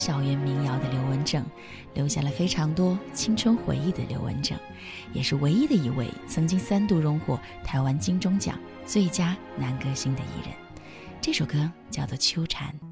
校园民谣的刘文正，留下了非常多青春回忆的刘文正，也是唯一的一位曾经3度荣获台湾金钟奖最佳男歌星的艺人。这首歌叫做《秋蝉》。